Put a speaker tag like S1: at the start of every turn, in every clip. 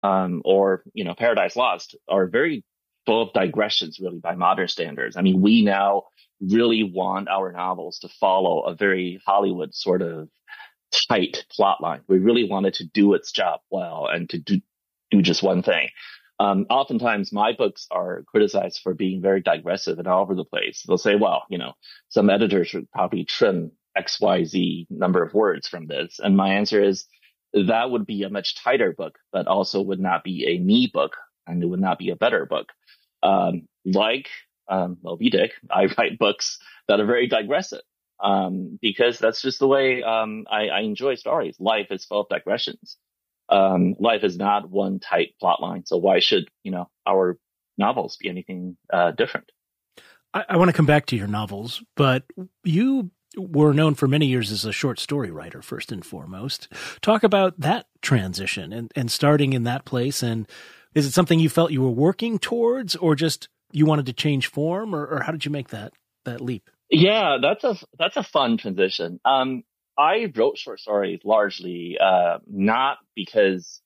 S1: or Paradise Lost are very full of digressions, really, by modern standards. I mean, we now really want our novels to follow a very Hollywood sort of tight plot line. We really want it to do its job well and to do just one thing. Oftentimes, my books are criticized for being very digressive and all over the place. They'll say, well, some editors should probably trim XYZ number of words from this. And my answer is that would be a much tighter book, but also would not be a me book, and it would not be a better book. Like Moby Dick, I write books that are very digressive because that's just the way I enjoy stories. Life is full of digressions. Life is not one tight plot line. So why should, our novels be anything different?
S2: I want to come back to your novels, but you were known for many years as a short story writer, first and foremost. Talk about that transition and starting in that place. And is it something you felt you were working towards, or just you wanted to change form, or how did you make that leap?
S1: Yeah, that's a fun transition. I wrote short stories largely not because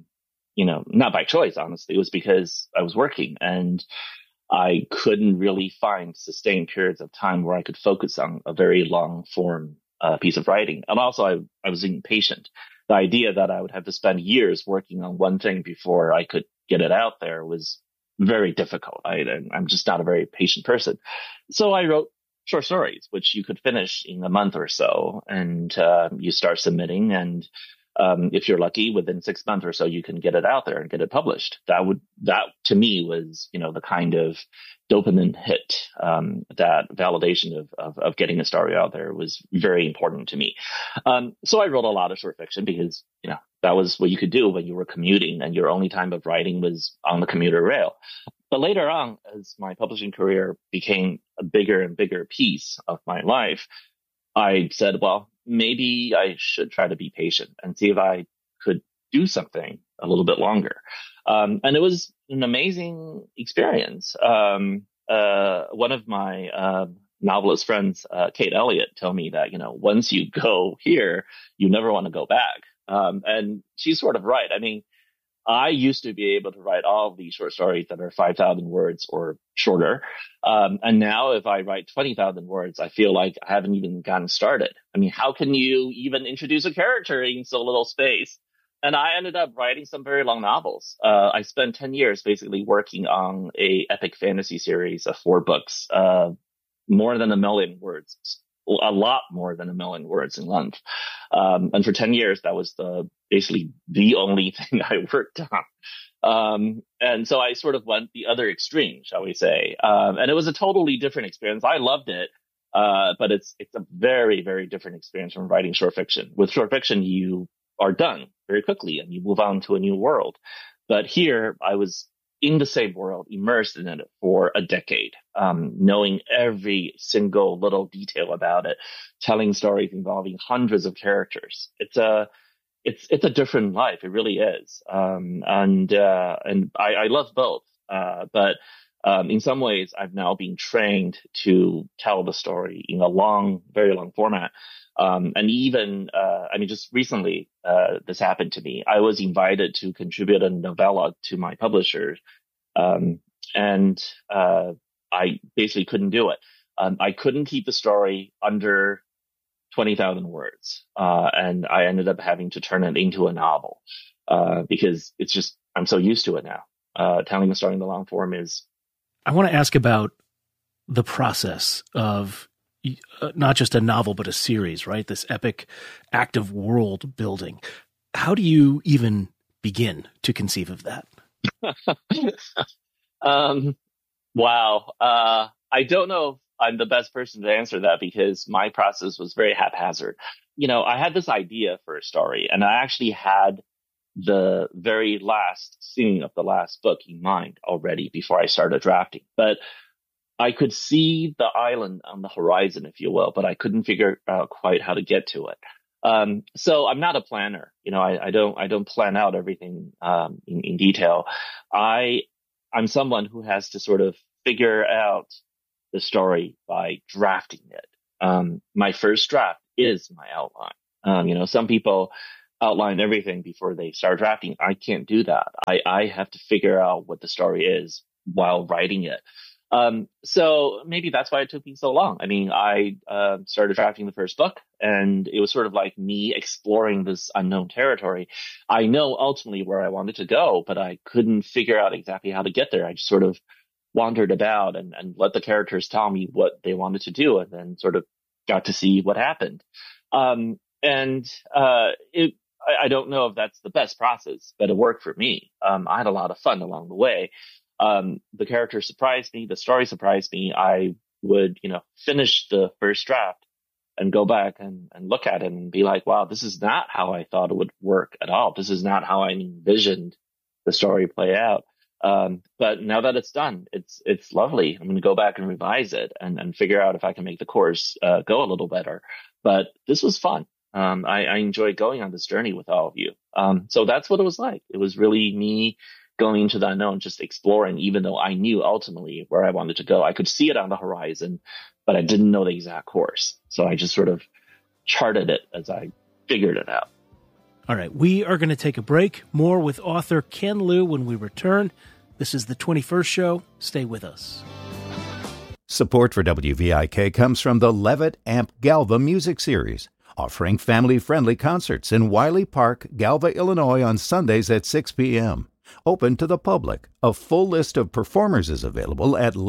S1: not by choice, honestly. It was because I was working and I couldn't really find sustained periods of time where I could focus on a very long form piece of writing. And also I was impatient. The idea that I would have to spend years working on one thing before I could get it out there was very difficult. I'm just not a very patient person. So I wrote short stories, which you could finish in a month or so, and you start submitting. And if you're lucky, within 6 months or so, you can get it out there and get it published. That to me was, the kind of dopamine hit, that validation of getting a story out there was very important to me. So I wrote a lot of short fiction because, that was what you could do when you were commuting and your only time of writing was on the commuter rail. But later on, as my publishing career became a bigger and bigger piece of my life, I said, well, maybe I should try to be patient and see if I could do something a little bit longer. And it was an amazing experience. One of my novelist friends, Kate Elliott, told me that, once you go here, you never want to go back. And she's sort of right. I mean, I used to be able to write all of these short stories that are 5,000 words or shorter. And now if I write 20,000 words, I feel like I haven't even gotten started. I mean, how can you even introduce a character in so little space? And I ended up writing some very long novels. I spent 10 years basically working on a epic fantasy series of 4 books, more than 1 million words, a lot more than 1 million words in length. And for 10 years, that was basically the only thing I worked on. And so I sort of went the other extreme, shall we say. And it was a totally different experience. I loved it. But it's a very, very different experience from writing short fiction. With short fiction, you are done very quickly and you move on to a new world. But here I was in the same world, immersed in it for a decade, knowing every single little detail about it, telling stories involving hundreds of characters. It's a different life. It really is. And I love both. But in some ways, I've now been trained to tell the story in a long, very long format. And even, just recently, this happened to me. I was invited to contribute a novella to my publisher. I basically couldn't do it. I couldn't keep the story under 20,000 words. And I ended up having to turn it into a novel, because I'm so used to it now. Telling a story in the long form is.
S2: I want to ask about the process of not just a novel, but a series, right? This epic active world building. How do you even begin to conceive of that?
S1: Wow. I don't know if I'm the best person to answer that because my process was very haphazard. I had this idea for a story and I actually had the very last scene of the last book in mind already before I started drafting. But I could see the island on the horizon, if you will, but I couldn't figure out quite how to get to it. So I'm not a planner. I don't plan out everything, in detail. I'm someone who has to sort of figure out the story by drafting it. My first draft is my outline. Some people outline everything before they start drafting. I can't do that. I have to figure out what the story is while writing it. So maybe that's why it took me so long. I mean, I started drafting the first book, and it was sort of like me exploring this unknown territory. I know ultimately where I wanted to go, but I couldn't figure out exactly how to get there. I just sort of wandered about and let the characters tell me what they wanted to do, and then sort of got to see what happened. I don't know if that's the best process, but it worked for me. I had a lot of fun along the way. The characters surprised me. The story surprised me. I would, finish the first draft and go back and look at it and be like, wow, this is not how I thought it would work at all. This is not how I envisioned the story play out. But now that it's done, it's lovely. I'm going to go back and revise it and figure out if I can make the course, go a little better. But this was fun. I enjoyed going on this journey with all of you. So that's what it was like. It was really me going into the unknown, just exploring, even though I knew ultimately where I wanted to go. I could see it on the horizon, but I didn't know the exact course. So I just sort of charted it as I figured it out.
S2: All right, we are going to take a break. More with author Ken Liu when we return. This is the 21st show. Stay with us.
S3: Support for WVIK comes from the Levitt Amp Galva Music Series, offering family-friendly concerts in Wiley Park, Galva, Illinois on Sundays at 6 p.m. Open to the public. A full list of performers is available at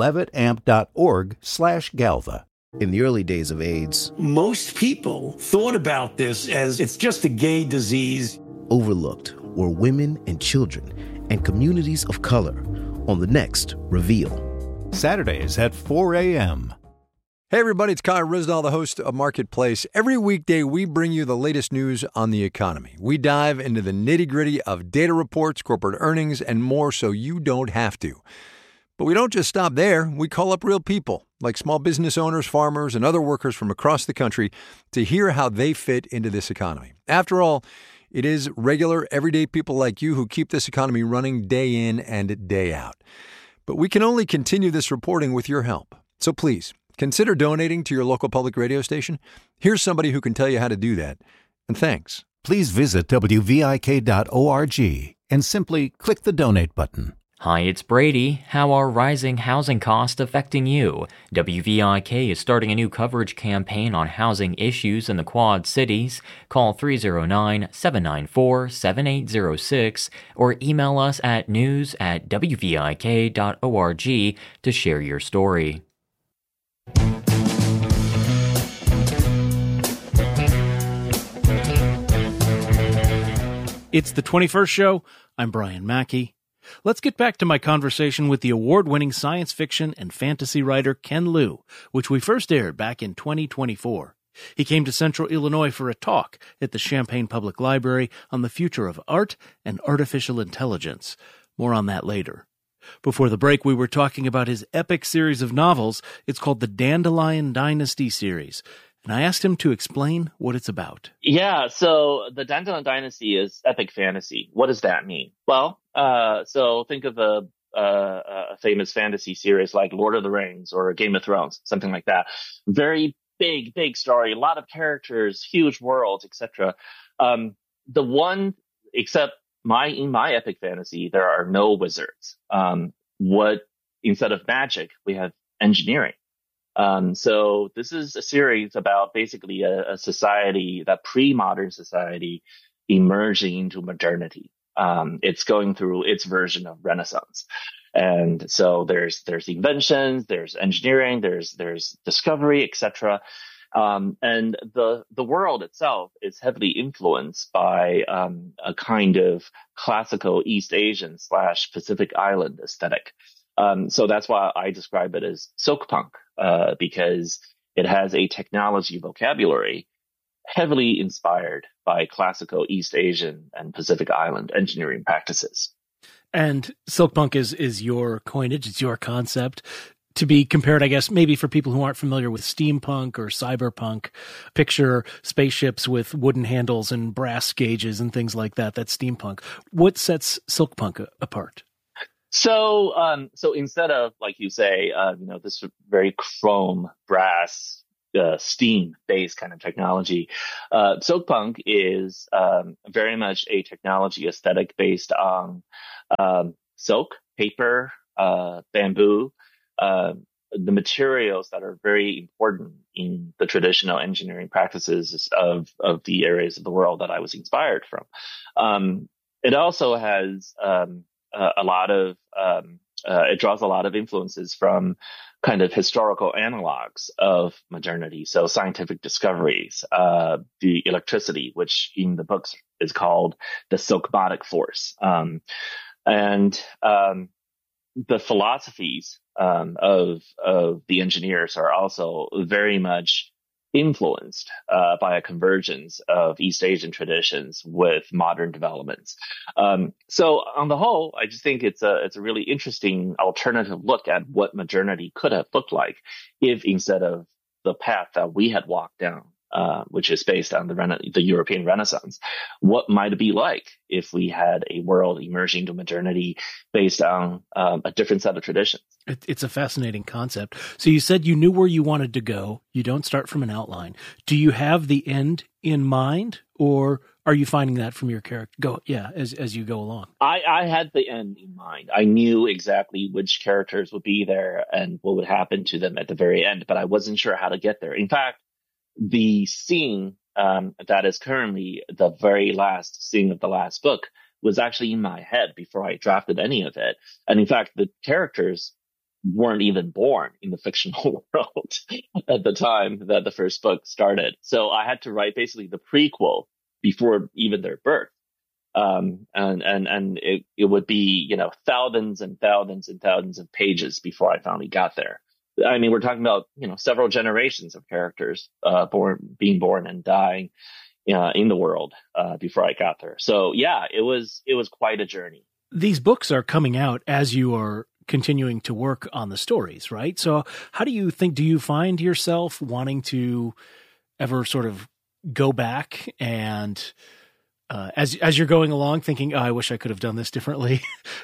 S3: levittamp.org/Galva.
S4: In the early days of AIDS,
S5: most people thought about this as it's just a gay disease.
S4: Overlooked were women and children and communities of color on the next Reveal.
S3: Saturdays at 4 a.m.
S6: Hey everybody, it's Kyle Risdall, the host of Marketplace. Every weekday, we bring you the latest news on the economy. We dive into the nitty-gritty of data reports, corporate earnings, and more so you don't have to. But we don't just stop there. We call up real people, like small business owners, farmers, and other workers from across the country to hear how they fit into this economy. After all, it is regular, everyday people like you who keep this economy running day in and day out. But we can only continue this reporting with your help. So please, consider donating to your local public radio station. Here's somebody who can tell you how to do that. And thanks.
S3: Please visit WVIK.org and simply click the donate button.
S7: Hi, it's Brady. How are rising housing costs affecting you? WVIK is starting a new coverage campaign on housing issues in the Quad Cities. Call 309-794-7806 or email us at news@wvik.org to share your story.
S2: It's the 21st show. I'm Brian Mackey. Let's get back to my conversation with the award-winning science fiction and fantasy writer Ken Liu, which we first aired back in 2024. He came to Central Illinois for a talk at the Champaign Public Library on the future of art and artificial intelligence. More on that later. Before the break, we were talking about his epic series of novels. It's called the Dandelion Dynasty series. And I asked him to explain what it's about.
S1: Yeah, so the Dandelion Dynasty is epic fantasy. What does that mean? Well, so think of a famous fantasy series like Lord of the Rings or Game of Thrones, something like that. Very big story, a lot of characters, huge worlds, etc. The one, except in my epic fantasy, there are no wizards. Instead of magic, we have engineering. So this is a series about basically a society, that pre-modern society emerging into modernity. It's going through its version of Renaissance. And so there's inventions, there's engineering, there's discovery, etc. And the world itself is heavily influenced by a kind of classical East Asian / Pacific Island aesthetic. So that's why I describe it as silkpunk, because it has a technology vocabulary heavily inspired by classical East Asian and Pacific Island engineering practices.
S2: And silkpunk is your coinage, it's your concept, to be compared, I guess, maybe for people who aren't familiar with steampunk or cyberpunk. Picture spaceships with wooden handles and brass gauges and things like that. That's steampunk. What sets silkpunk apart?
S1: So instead of, like you say, this very chrome brass steam-based kind of technology. Soapunk is very much a technology aesthetic based on silk, paper, bamboo, the materials that are very important in the traditional engineering practices of the areas of the world that I was inspired from. It also has a lot of it draws a lot of influences from kind of historical analogs of modernity. So scientific discoveries, the electricity, which in the books is called the Silkbotic force, and the philosophies of the engineers are also very much influenced by a convergence of East Asian traditions with modern developments. So on the whole, I just think it's a really interesting alternative look at what modernity could have looked like if instead of the path that we had walked down, which is based on the European Renaissance, what might it be like if we had a world emerging to modernity based on a different set of traditions?
S2: It's a fascinating concept. So you said you knew where you wanted to go. You don't start from an outline. Do you have the end in mind, or are you finding that from your character? As you go along.
S1: I had the end in mind. I knew exactly which characters would be there and what would happen to them at the very end, but I wasn't sure how to get there. In fact, the scene that is currently the very last scene of the last book was actually in my head before I drafted any of it. And in fact, the characters weren't even born in the fictional world at the time that the first book started. So I had to write basically the prequel before even their birth. And it would be, thousands and thousands and thousands of pages before I finally got there. I mean, we're talking about, several generations of characters being born and dying in the world before I got there. So, yeah, it was quite a journey.
S2: These books are coming out as you are continuing to work on the stories, right? So how do you find yourself wanting to ever sort of go back and as you're going along thinking, I wish I could have done this differently,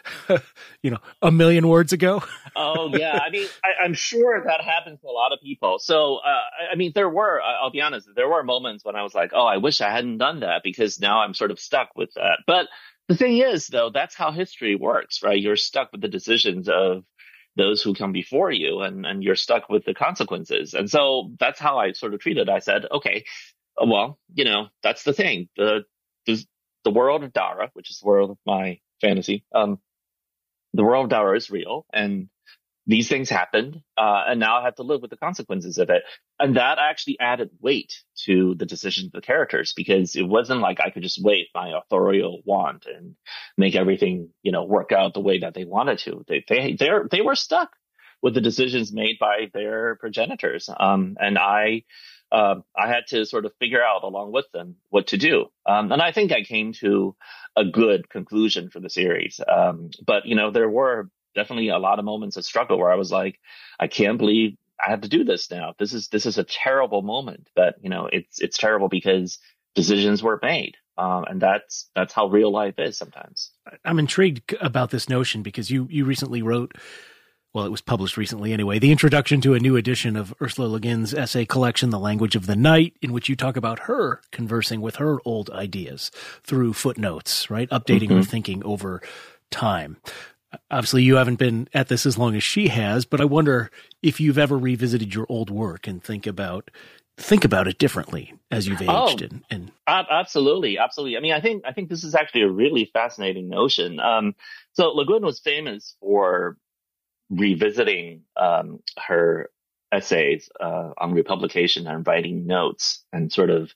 S2: a million words ago?
S1: Oh, yeah. I mean, I'm sure that happens to a lot of people. So, I'll be honest, there were moments when I was like, oh, I wish I hadn't done that because now I'm sort of stuck with that. But the thing is, though, that's how history works, right? You're stuck with the decisions of those who come before you and you're stuck with the consequences. And so that's how I sort of treated it. I said, okay, well, that's the thing. The world of Dara, which is the world of my fantasy, the world of Dara is real, and these things happened, and now I have to live with the consequences of it. And that actually added weight to the decisions of the characters, because it wasn't like I could just wave my authorial wand and make everything, work out the way that they wanted to. They were stuck with the decisions made by their progenitors, and I had to sort of figure out along with them what to do. And I think I came to a good conclusion for the series. But, there were definitely a lot of moments of struggle where I was like, I can't believe I have to do this now. This is a terrible moment, but it's terrible because decisions were made. And that's how real life is sometimes.
S2: I'm intrigued about this notion because you recently wrote, well, it was published recently anyway, the introduction to a new edition of Ursula Le Guin's essay collection, The Language of the Night, in which you talk about her conversing with her old ideas through footnotes, right? Updating her thinking over time. Obviously, you haven't been at this as long as she has, but I wonder if you've ever revisited your old work and think about it differently as you've aged.
S1: Absolutely. I mean, I think this is actually a really fascinating notion. So Le Guin was famous for revisiting her essays on republication and writing notes and sort of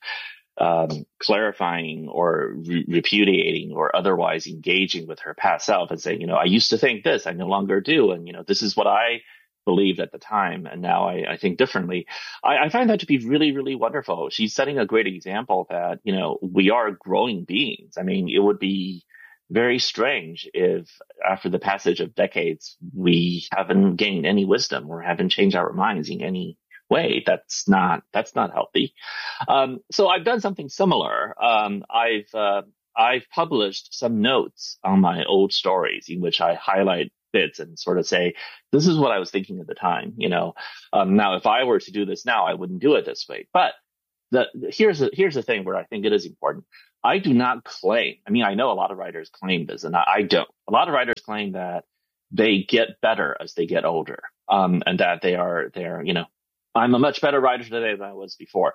S1: clarifying or repudiating or otherwise engaging with her past self and saying, I used to think this, I no longer do. And, this is what I believed at the time. And now I think differently. I find that to be really, really wonderful. She's setting a great example that, we are growing beings. I mean, it would be very strange if after the passage of decades, we haven't gained any wisdom or haven't changed our minds in any way. That's not healthy. So I've done something similar. I've published some notes on my old stories in which I highlight bits and sort of say, this is what I was thinking at the time. Now, if I were to do this now, I wouldn't do it this way. But here's the thing where I think it is important. I do not claim. I mean, I know a lot of writers claim this, and I don't. A lot of writers claim that they get better as they get older, and that they are. I'm a much better writer today than I was before.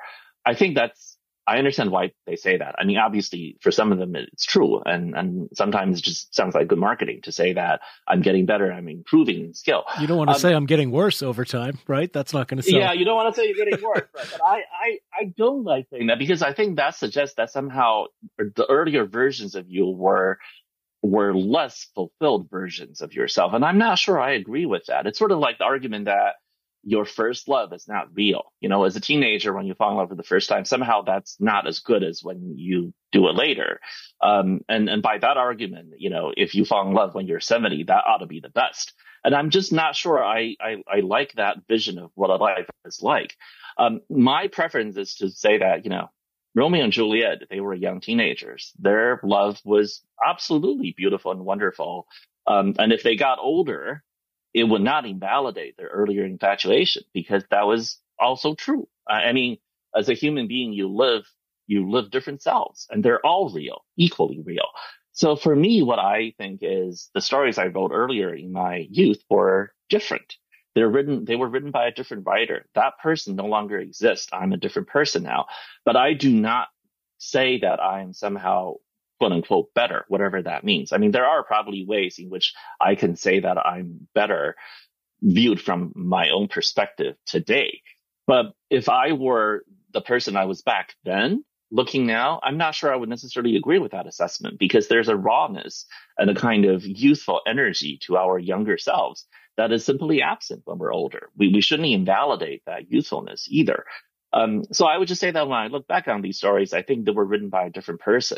S1: I understand why they say that. I mean, obviously, for some of them, it's true. And sometimes it just sounds like good marketing to say that I'm getting better, I'm improving in skill.
S2: You don't want to say I'm getting worse over time, right? That's not going to sell.
S1: Yeah, you don't want to say you're getting worse. Right? But I don't like saying that, because I think that suggests that somehow the earlier versions of you were less fulfilled versions of yourself. And I'm not sure I agree with that. It's sort of like the argument that your first love is not real. As a teenager, when you fall in love for the first time, somehow that's not as good as when you do it later. And by that argument, if you fall in love when you're 70, that ought to be the best. And I'm just not sure I like that vision of what a life is like. My preference is to say that, Romeo and Juliet, they were young teenagers. Their love was absolutely beautiful and wonderful. And if they got older, it would not invalidate their earlier infatuation, because that was also true. I mean, as a human being, you live different selves, and they're all real, equally real. So for me, what I think is the stories I wrote earlier in my youth were different. They were written by a different writer. That person no longer exists. I'm a different person now, but I do not say that I'm somehow quote unquote better, whatever that means. I mean, there are probably ways in which I can say that I'm better viewed from my own perspective today. But if I were the person I was back then, looking now, I'm not sure I would necessarily agree with that assessment, because there's a rawness and a kind of youthful energy to our younger selves that is simply absent when we're older. We shouldn't invalidate that youthfulness either. So I would just say that when I look back on these stories, I think they were written by a different person.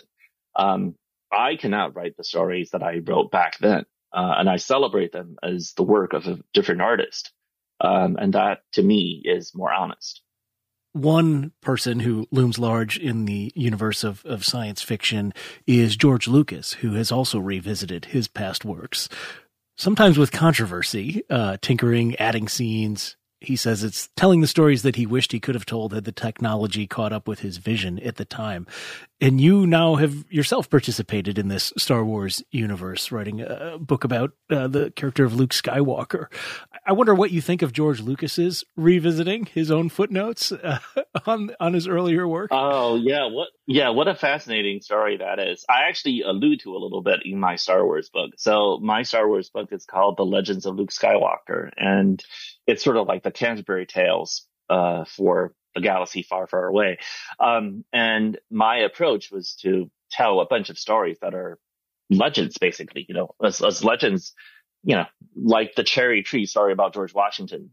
S1: I cannot write the stories that I wrote back then, and I celebrate them as the work of a different artist. And that, to me, is more honest.
S2: One person who looms large in the universe of science fiction is George Lucas, who has also revisited his past works, sometimes with controversy, tinkering, adding scenes. He says it's telling the stories that he wished he could have told had the technology caught up with his vision at the time. And you now have yourself participated in this Star Wars universe, writing a book about the character of Luke Skywalker. I wonder what you think of George Lucas's revisiting his own footnotes on his earlier work.
S1: Oh, yeah. What a fascinating story that is. I actually allude to a little bit in my Star Wars book. So my Star Wars book is called The Legends of Luke Skywalker, and it's sort of like the Canterbury Tales for a galaxy far, far away. And my approach was to tell a bunch of stories that are legends, basically, as legends, like the cherry tree story about George Washington.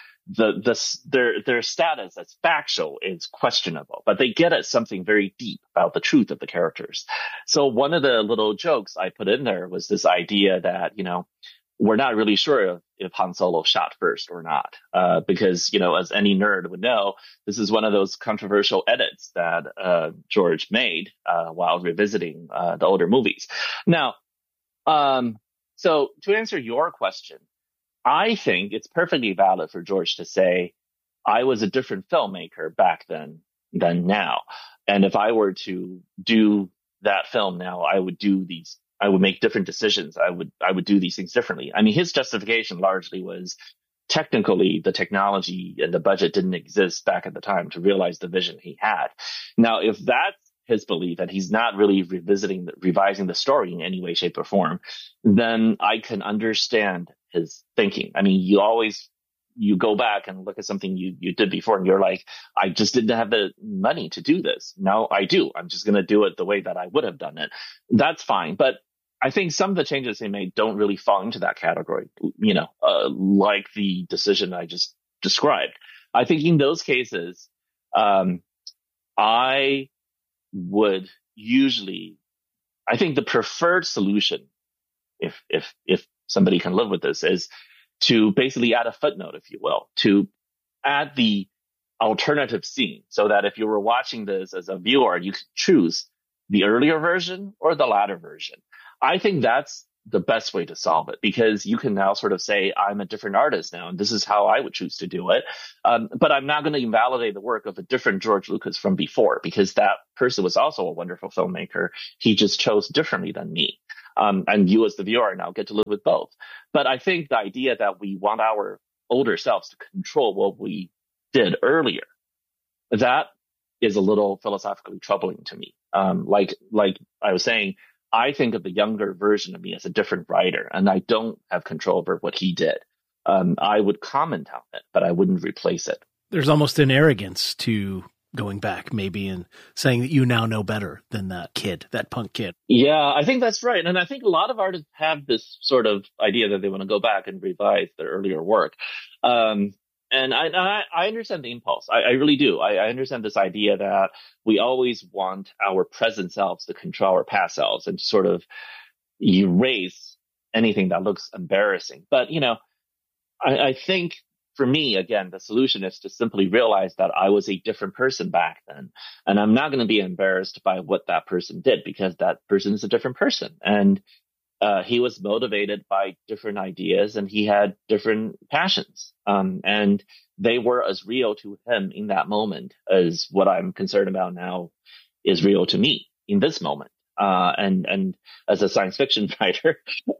S1: Their status as factual is questionable, but they get at something very deep about the truth of the characters. So one of the little jokes I put in there was this idea that, we're not really sure if Han Solo shot first or not, because, as any nerd would know, this is one of those controversial edits that George made while revisiting the older movies. Now, so to answer your question, I think it's perfectly valid for George to say, I was a different filmmaker back then than now. And if I were to do that film now, I would make different decisions. I would do these things differently. I mean, his justification largely was technically the technology and the budget didn't exist back at the time to realize the vision he had. Now, if that's his belief and he's not really revising the story in any way, shape, or form, then I can understand his thinking. I mean, you go back and look at something you did before and you're like, I just didn't have the money to do this. Now I do. I'm just going to do it the way that I would have done it. That's fine. But I think some of the changes they made don't really fall into that category, like the decision I just described. I think in those cases, I think the preferred solution, if somebody can live with this, is to basically add a footnote, if you will, to add the alternative scene, so that if you were watching this as a viewer, you could choose the earlier version or the latter version. I think that's the best way to solve it, because you can now sort of say, I'm a different artist now, and this is how I would choose to do it. But I'm not going to invalidate the work of a different George Lucas from before, because that person was also a wonderful filmmaker. He just chose differently than me. And you as the viewer now get to live with both. But I think the idea that we want our older selves to control what we did earlier, that is a little philosophically troubling to me. Like I was saying, I think of the younger version of me as a different writer, and I don't have control over what he did. I would comment on it, but I wouldn't replace it.
S2: There's almost an arrogance to going back maybe and saying that you now know better than that kid, that punk kid.
S1: Yeah, I think that's right. And I think a lot of artists have this sort of idea that they want to go back and revise their earlier work. And I understand the impulse. I really do. I understand this idea that we always want our present selves to control our past selves and to sort of erase anything that looks embarrassing. But, I think for me, again, the solution is to simply realize that I was a different person back then. And I'm not going to be embarrassed by what that person did, because that person is a different person. And he was motivated by different ideas, and he had different passions. And they were as real to him in that moment as what I'm concerned about now is real to me in this moment. And as a science fiction writer,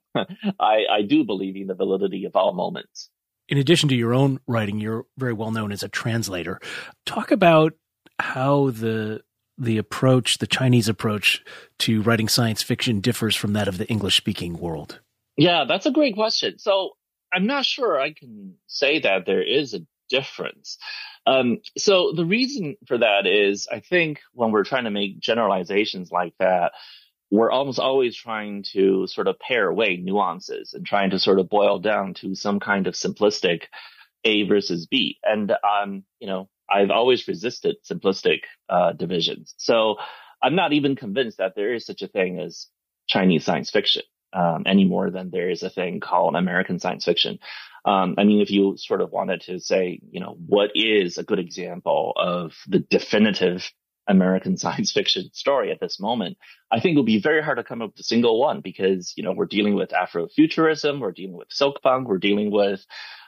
S1: I do believe in the validity of all moments.
S2: In addition to your own writing, you're very well known as a translator. Talk about how the approach, the Chinese approach to writing science fiction differs from that of the English-speaking world.
S1: Yeah, that's a great question. So I'm not sure I can say that there is a difference. So the reason for that is, I think when we're trying to make generalizations like that, we're almost always trying to sort of pare away nuances and trying to sort of boil down to some kind of simplistic A versus B. And, I've always resisted simplistic divisions. So I'm not even convinced that there is such a thing as Chinese science fiction any more than there is a thing called American science fiction. If you sort of wanted to say, what is a good example of the definitive American science fiction story at this moment, I think it would be very hard to come up with a single one, because, we're dealing with Afrofuturism, we're dealing with silk punk, we're dealing with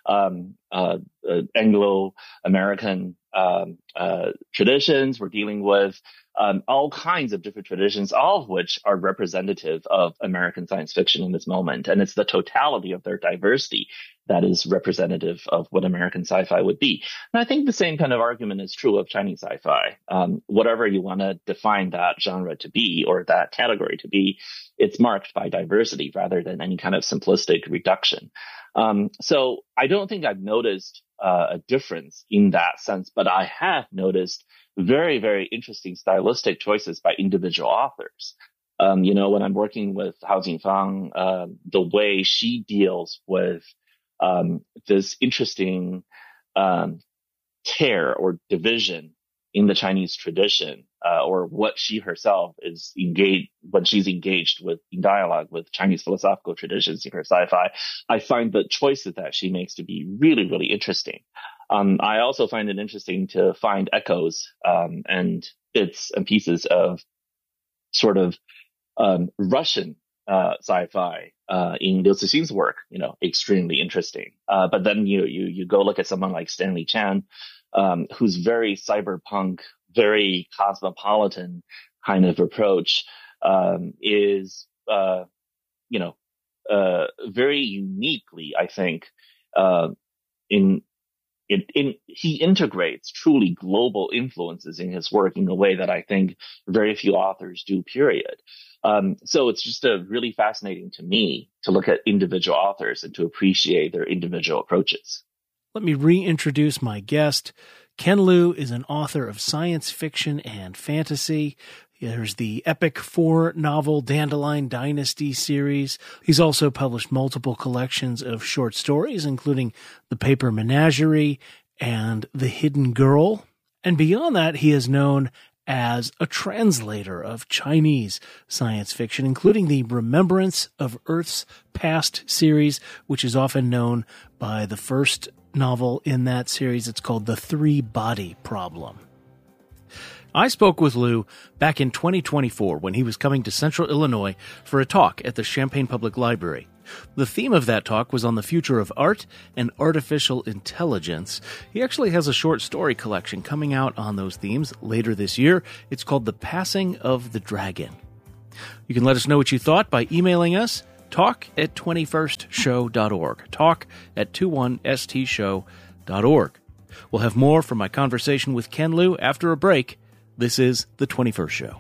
S1: Anglo-American traditions, we're dealing with all kinds of different traditions, all of which are representative of American science fiction in this moment. And it's the totality of their diversity that is representative of what American sci-fi would be. And I think the same kind of argument is true of Chinese sci-fi. Whatever you want to define that genre to be, or that category to be, it's marked by diversity rather than any kind of simplistic reduction. So I don't think I've noticed a difference in that sense, but I have noticed very, very interesting stylistic choices by individual authors. When I'm working with Hao Jingfang, the way she deals with this interesting tear or division in the Chinese tradition, or what she herself is engaged when she's engaged with in dialogue with Chinese philosophical traditions in her sci-fi, I find the choices that she makes to be really, really interesting. I also find it interesting to find echoes and bits and pieces of sort of Russian sci-fi in Liu Cixin's work, extremely interesting. But then you go look at someone like Stanley Chan, who's very cyberpunk, very cosmopolitan kind of approach, is very uniquely, I think, he integrates truly global influences in his work in a way that I think very few authors do, period. So it's just really fascinating to me to look at individual authors and to appreciate their individual approaches.
S2: Let me reintroduce my guest. Ken Liu is an author of science fiction and fantasy. There's the epic 4-novel Dandelion Dynasty series. He's also published multiple collections of short stories, including The Paper Menagerie and The Hidden Girl. And beyond that, he is known as a translator of Chinese science fiction, including the Remembrance of Earth's Past series, which is often known by the first novel in that series. It's called The Three-Body Problem. I spoke with Lou back in 2024 when he was coming to Central Illinois for a talk at the Champaign Public Library. The theme of that talk was on the future of art and artificial intelligence. He actually has a short story collection coming out on those themes later this year. It's called The Passing of the Dragon. You can let us know what you thought by emailing us, talk@21stshow.org, talk@21stshow.org. We'll have more from my conversation with Ken Liu after a break. This is The 21st Show.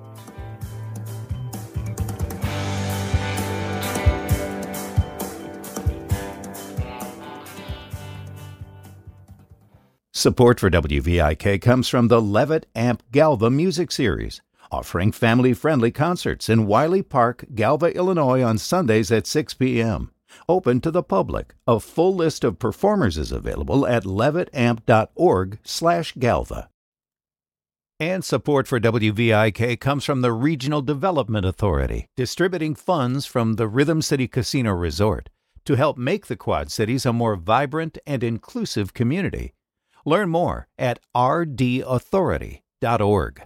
S3: Support for WVIK comes from the Levitt Amp Galva Music Series, offering family-friendly concerts in Wiley Park, Galva, Illinois on Sundays at 6 p.m. Open to the public. A full list of performers is available at levittamp.org/Galva. And support for WVIK comes from the Regional Development Authority, distributing funds from the Rhythm City Casino Resort to help make the Quad Cities a more vibrant and inclusive community. Learn more at rdauthority.org.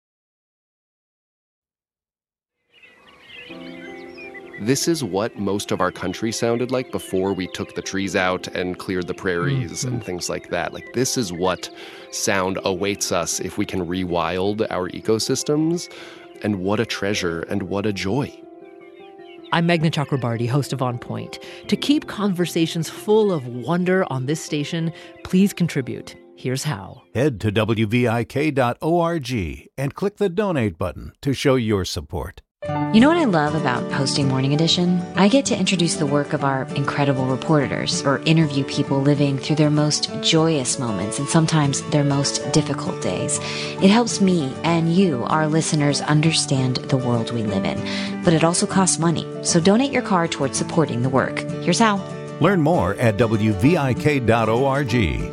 S8: This is what most of our country sounded like before we took the trees out and cleared the prairies and things like that. Like, this is what sound awaits us if we can rewild our ecosystems. And what a treasure and what a joy.
S9: I'm Meghna Chakrabarty, host of On Point. To keep conversations full of wonder on this station, please contribute. Here's how.
S3: Head to WVIK.org and click the donate button to show your support.
S10: You know what I love about hosting Morning Edition? I get to introduce the work of our incredible reporters or interview people living through their most joyous moments and sometimes their most difficult days. It helps me and you, our listeners, understand the world we live in. But it also costs money, so donate your card towards supporting the work. Here's how.
S3: Learn more at WVIK.org.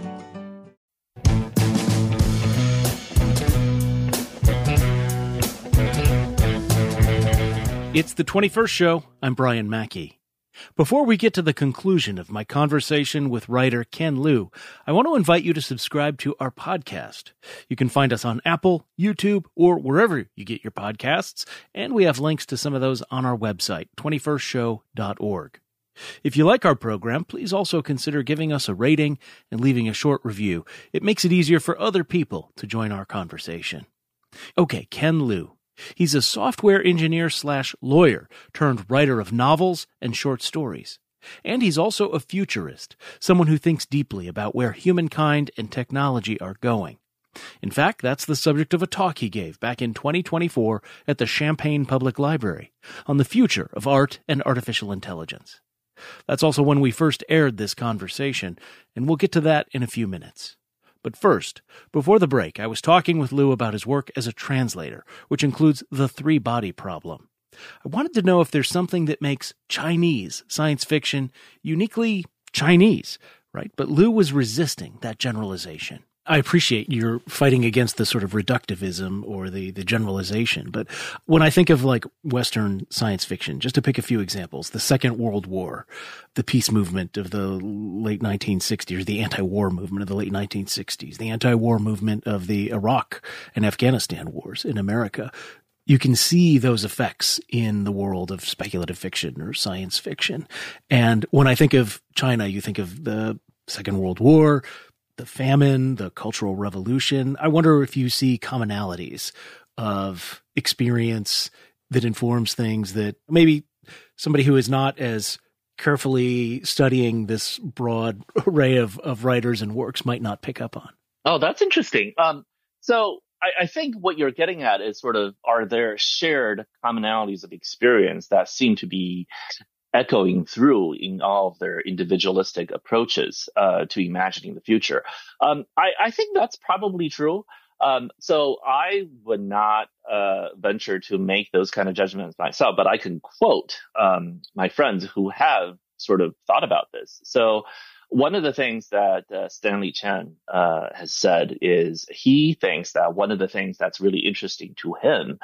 S2: It's the 21st Show. I'm Brian Mackey. Before we get to the conclusion of my conversation with writer Ken Liu, I want to invite you to subscribe to our podcast. You can find us on Apple, YouTube, or wherever you get your podcasts, and we have links to some of those on our website, 21stshow.org. If you like our program, please also consider giving us a rating and leaving a short review. It makes it easier for other people to join our conversation. Okay, Ken Liu. He's a software engineer/lawyer turned writer of novels and short stories. And he's also a futurist, someone who thinks deeply about where humankind and technology are going. In fact, that's the subject of a talk he gave back in 2024 at the Champaign Public Library on the future of art and artificial intelligence. That's also when we first aired this conversation, and we'll get to that in a few minutes. But first, before the break, I was talking with Liu about his work as a translator, which includes the three-body problem. I wanted to know if there's something that makes Chinese science fiction uniquely Chinese, right? But Liu was resisting that generalization. I appreciate you're fighting against the sort of reductivism or the generalization. But when I think of like Western science fiction, just to pick a few examples, the Second World War, the peace movement of the late 1960s, or the anti-war movement of the late 1960s, the anti-war movement of the Iraq and Afghanistan wars in America, you can see those effects in the world of speculative fiction or science fiction. And when I think of China, you think of the Second World War, the famine, the Cultural Revolution. I wonder if you see commonalities of experience that informs things that maybe somebody who is not as carefully studying this broad array of writers and works might not pick up on.
S1: Oh, that's interesting. So I think what you're getting at is sort of, are there shared commonalities of experience that seem to be echoing through in all of their individualistic approaches to imagining the future? I think that's probably true. So I would not venture to make those kind of judgments myself, but I can quote my friends who have sort of thought about this. So one of the things that Stanley Chen has said is he thinks that one of the things that's really interesting to him,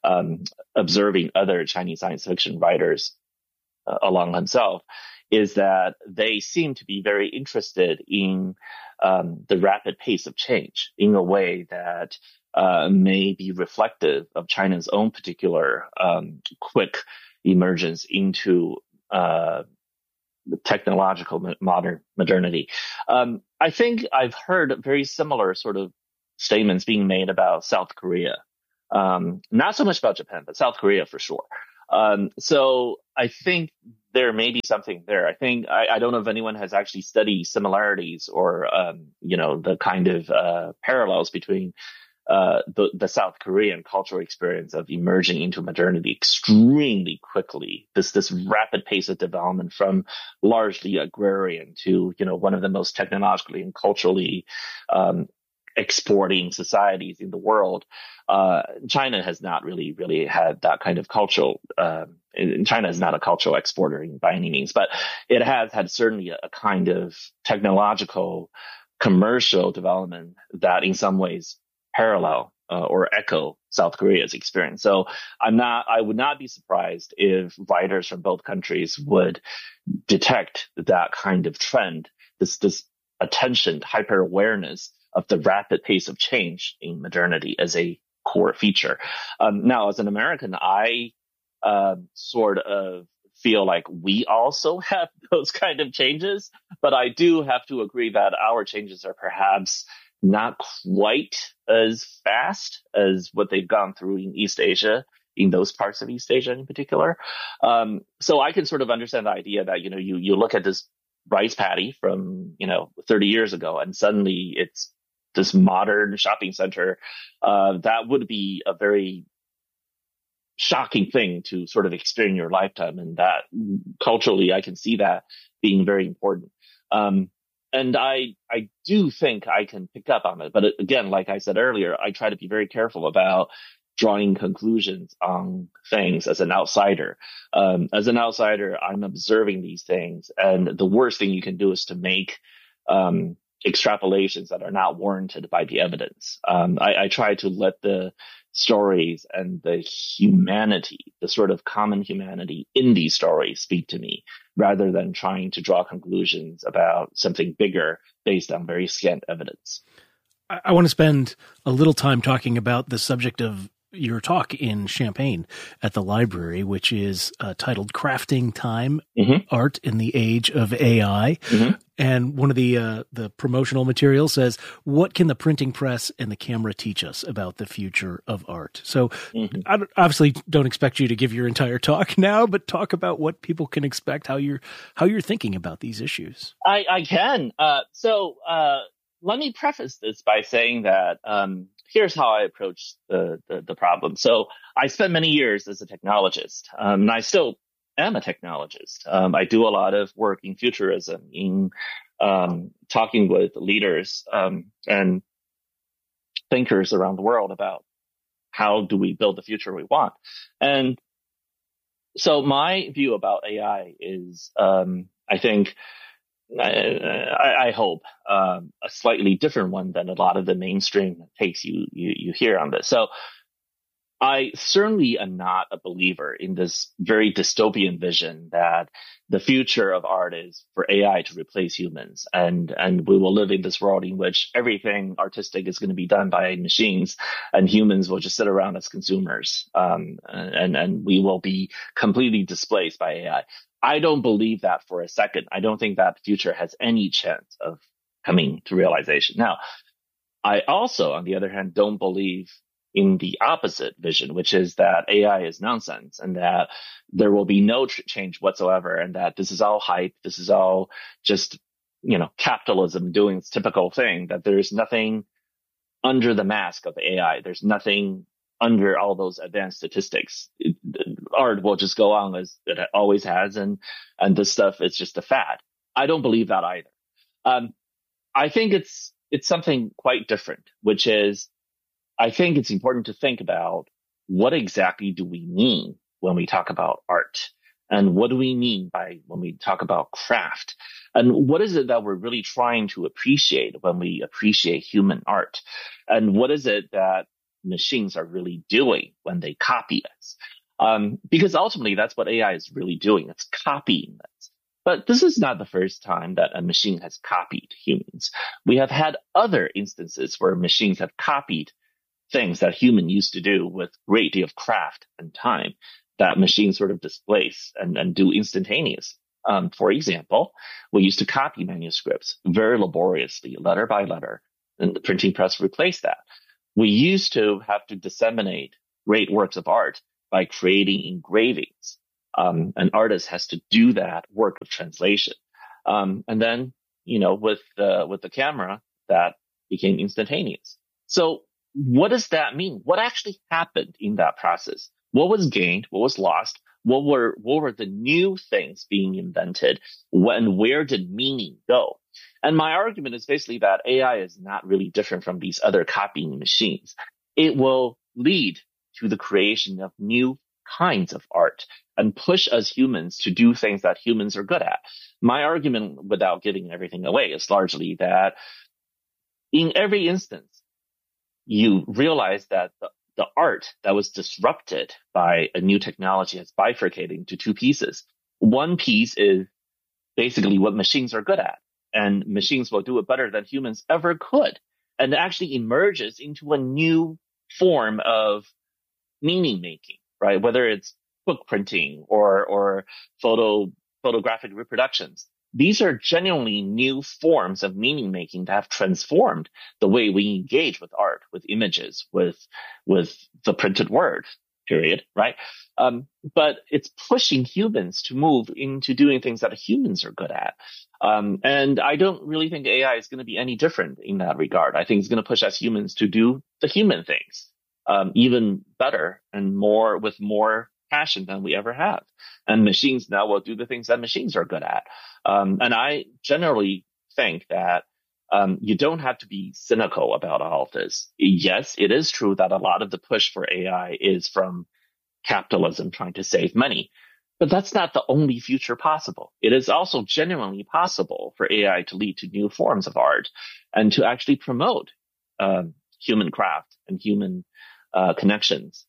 S1: observing other Chinese science fiction writers along himself, is that they seem to be very interested in the rapid pace of change in a way that may be reflective of China's own particular quick emergence into technological modernity. I think I've heard very similar sort of statements being made about South Korea. Not so much about Japan, but South Korea for sure. So I think there may be something there. I don't know if anyone has actually studied similarities or, the kind of parallels between the South Korean cultural experience of emerging into modernity extremely quickly. This rapid pace of development from largely agrarian to, one of the most technologically and culturally exporting societies in the world. China has not really had that kind of cultural. China is not a cultural exporter by any means, but it has had certainly a kind of technological commercial development that in some ways parallel or echo South Korea's experience. So I would not be surprised if writers from both countries would detect that kind of trend, this attention, hyper awareness of the rapid pace of change in modernity as a core feature. Now, as an American, I sort of feel like we also have those kind of changes, but I do have to agree that our changes are perhaps not quite as fast as what they've gone through in East Asia, in those parts of East Asia in particular. So I can sort of understand the idea that, you look at this rice paddy from, 30 years ago, and suddenly it's this modern shopping center. That would be a very shocking thing to sort of experience in your lifetime. And that culturally, I can see that being very important. And I do think I can pick up on it. But again, like I said earlier, I try to be very careful about drawing conclusions on things as an outsider. As an outsider, I'm observing these things. And the worst thing you can do is to make extrapolations that are not warranted by the evidence. I try to let the stories and the humanity, the sort of common humanity in these stories speak to me, rather than trying to draw conclusions about something bigger based on very scant evidence.
S2: I want to spend a little time talking about the subject of your talk in Champaign at the library, which is titled Crafting Time, Art in the Age of AI. And one of the promotional materials says, what can the printing press and the camera teach us about the future of art? So I obviously don't expect you to give your entire talk now, but talk about what people can expect, how you're thinking about these issues.
S1: I can. So let me preface this by saying that here's how I approach the problem. So I spent many years as a technologist, and I still am a technologist. I do a lot of work in futurism, in talking with leaders and thinkers around the world about how do we build the future we want. And so my view about AI is, I think, I hope, a slightly different one than a lot of the mainstream takes you hear on this. So I certainly am not a believer in this very dystopian vision that the future of art is for AI to replace humans, and we will live in this world in which everything artistic is going to be done by machines, and humans will just sit around as consumers, and we will be completely displaced by AI. I don't believe that for a second. I don't think that future has any chance of coming to realization. Now, I also, on the other hand, don't believe in the opposite vision, which is that AI is nonsense and that there will be no change whatsoever, and that this is all hype. This is all just, capitalism doing its typical thing, that there's nothing under the mask of AI. There's nothing under all those advanced statistics. Art will just go on as it always has, and this stuff is just a fad. I don't believe that either. I think it's something quite different, which is, I think it's important to think about what exactly do we mean when we talk about art, and what do we mean when we talk about craft, and what is it that we're really trying to appreciate when we appreciate human art, and what is it that machines are really doing when they copy us, because ultimately that's what AI is really doing. It's copying us. But this is not the first time that a machine has copied humans. We have had other instances where machines have copied things that humans used to do with great deal of craft and time that machines sort of displace and do instantaneously. For example, we used to copy manuscripts very laboriously, letter by letter, and the printing press replaced that. We used to have to disseminate great works of art by creating engravings. An artist has to do that work of translation. And then, with the camera, that became instantaneous. So what does that mean? What actually happened in that process? What was gained? What was lost? What were the new things being invented? Where did meaning go? And my argument is basically that AI is not really different from these other copying machines. It will lead to the creation of new kinds of art and push us humans to do things that humans are good at. My argument, without giving everything away, is largely that in every instance, you realize that the art that was disrupted by a new technology is bifurcating to two pieces. One piece is basically what machines are good at, and machines will do it better than humans ever could, and it actually emerges into a new form of meaning making, right? Whether it's book printing or photographic reproductions. These are genuinely new forms of meaning making that have transformed the way we engage with art, with images, with the printed word, period, right? But it's pushing humans to move into doing things that humans are good at. And I don't really think AI is going to be any different in that regard. I think it's going to push us humans to do the human things, even better and with more passion than we ever have. And machines now will do the things that machines are good at. And I generally think that you don't have to be cynical about all of this. Yes, it is true that a lot of the push for AI is from capitalism trying to save money, but that's not the only future possible. It is also genuinely possible for AI to lead to new forms of art and to actually promote human craft and human connections.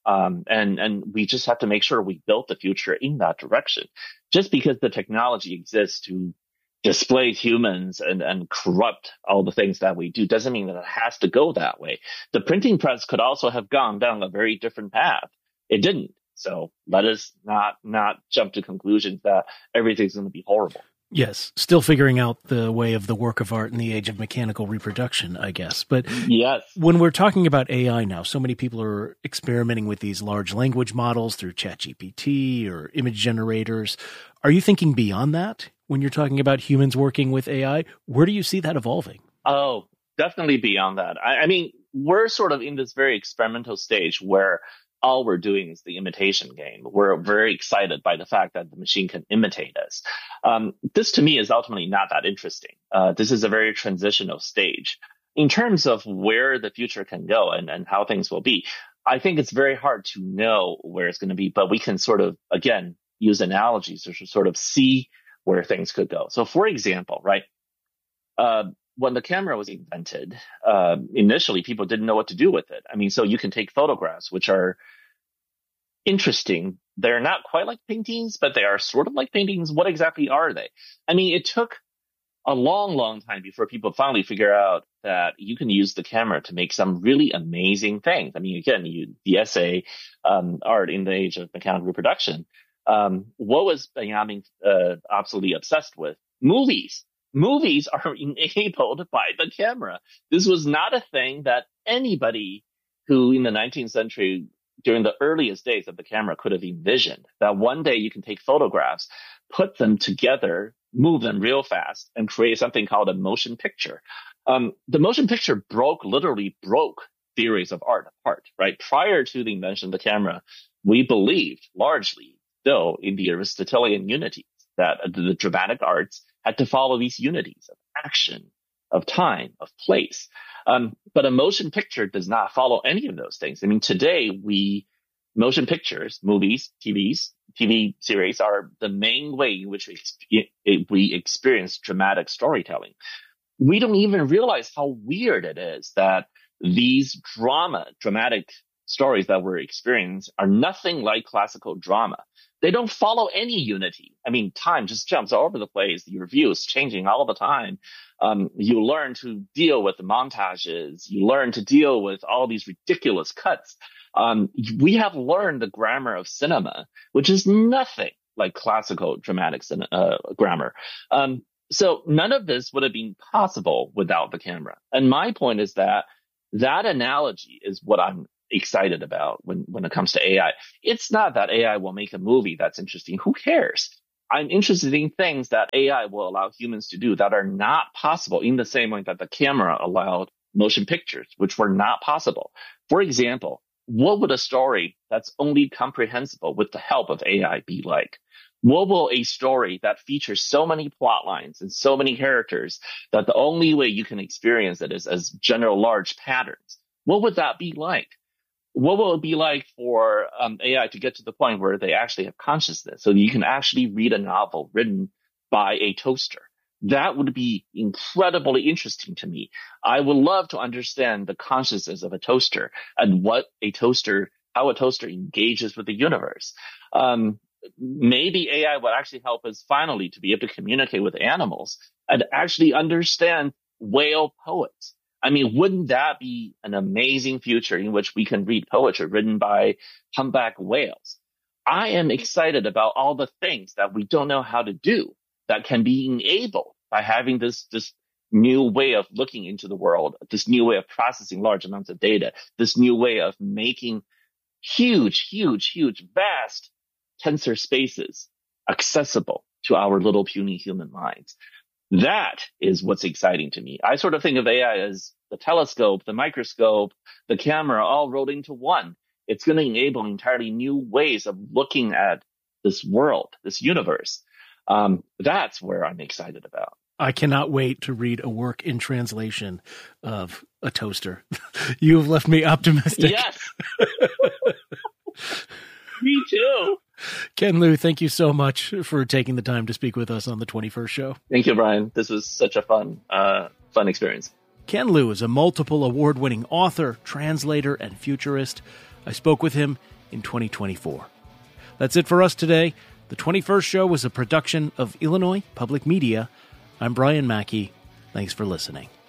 S1: And we just have to make sure we build the future in that direction. Just because the technology exists to displace humans and corrupt all the things that we do doesn't mean that it has to go that way. The printing press could also have gone down a very different path. It didn't. So let us not jump to conclusions that everything's going to be horrible.
S2: Yes, still figuring out the way of the work of art in the age of mechanical reproduction, I guess. But
S1: yes,
S2: when we're talking about AI now, so many people are experimenting with these large language models through ChatGPT or image generators. Are you thinking beyond that when you're talking about humans working with AI? Where do you see that evolving?
S1: Oh, definitely beyond that. I mean, we're sort of in this very experimental stage where all we're doing is the imitation game. We're very excited by the fact that the machine can imitate us. This to me is ultimately not that interesting. This is a very transitional stage. In terms of where the future can go and how things will be, I think it's very hard to know where it's going to be, but we can sort of, again, use analogies to sort of see where things could go. So for example, right, when the camera was invented, initially people didn't know what to do with it. I mean, so you can take photographs, which are interesting. They're not quite like paintings, but they are sort of like paintings. What exactly are they? I mean, it took a long, long time before people finally figure out that you can use the camera to make some really amazing things. I mean, again, the essay, art in the age of mechanical reproduction. What was Benjamin absolutely obsessed with? Movies. Movies are enabled by the camera. This was not a thing that anybody who in the 19th century, during the earliest days of the camera, could have envisioned. That one day you can take photographs, put them together, move them real fast, and create something called a motion picture. The motion picture literally broke theories of art apart, right? Prior to the invention of the camera, we believed largely, though, in the Aristotelian unities, that the dramatic arts had to follow these unities of action, of time, of place. But a motion picture does not follow any of those things. I mean, today motion pictures, movies, TV series are the main way in which we experience dramatic storytelling. We don't even realize how weird it is that these dramatic stories that we're experiencing are nothing like classical drama. They don't follow any unity. I mean, time just jumps all over the place. Your view is changing all the time. You learn to deal with the montages. You learn to deal with all these ridiculous cuts. We have learned the grammar of cinema, which is nothing like classical dramatic grammar. So none of this would have been possible without the camera. And my point is that analogy is what I'm excited about when it comes to AI. It's not that AI will make a movie that's interesting. Who cares? I'm interested in things that AI will allow humans to do that are not possible, in the same way that the camera allowed motion pictures, which were not possible. For example, what would a story that's only comprehensible with the help of AI be like? What will a story that features so many plot lines and so many characters that the only way you can experience it is as general large patterns? What would that be like? What will it be like for AI to get to the point where they actually have consciousness, so you can actually read a novel written by a toaster? That would be incredibly interesting to me. I would love to understand the consciousness of a toaster and how a toaster engages with the universe. Maybe AI would actually help us finally to be able to communicate with animals and actually understand whale poets. I mean, wouldn't that be an amazing future in which we can read poetry written by humpback whales? I am excited about all the things that we don't know how to do that can be enabled by having this new way of looking into the world, this new way of processing large amounts of data, this new way of making huge, vast tensor spaces accessible to our little puny human minds. That is what's exciting to me. I sort of think of AI as the telescope, the microscope, the camera all rolled into one. It's going to enable entirely new ways of looking at this world, this universe. That's where I'm excited about.
S2: I cannot wait to read a work in translation of a toaster. You have left me optimistic.
S1: Yes. Me too.
S2: Ken Liu, thank you so much for taking the time to speak with us on the 21st Show.
S1: Thank you, Brian. This was such a fun experience.
S2: Ken Liu is a multiple award-winning author, translator, and futurist. I spoke with him in 2024. That's it for us today. The 21st Show was a production of Illinois Public Media. I'm Brian Mackey. Thanks for listening.